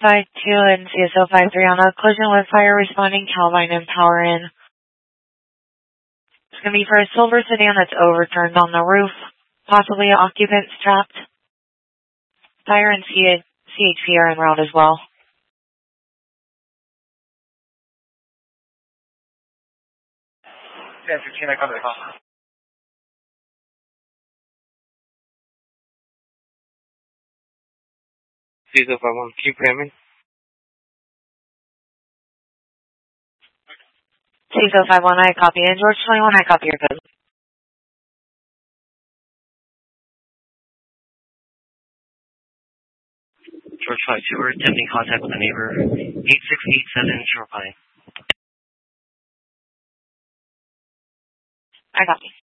and CSO53 on a collision with fire responding Calvine and power in. It's going to be for a silver sedan that's overturned on the roof, possibly occupants trapped. Fire and CHP are en route as well. Yeah, 15, I cover the call. CSO51, keep ramming. CSO51, I copy. And George 21, I copy your code. George 52, we're attempting contact with a neighbor. 8687 Shore Pine. I copy.